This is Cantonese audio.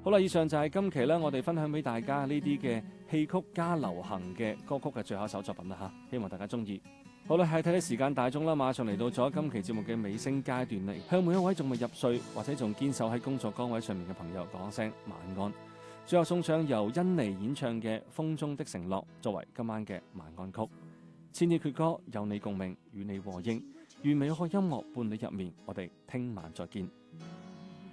好啦，以上就係今期咧，我哋分享俾大家呢啲嘅戲曲加流行嘅歌曲嘅最後一首作品啦吓，希望大家中意。好啦，係睇睇時間大鐘啦，馬上嚟到咗今期節目嘅尾聲階段嚟，向每一位仲未入睡或者仲堅守喺工作崗位上面嘅朋友講聲晚安。最後送上由甄妮演唱嘅《風中的承諾》作為今晚嘅晚安曲。千意闕歌有你共鳴，與你和應，願美好音樂伴你入眠。我哋聽晚再見。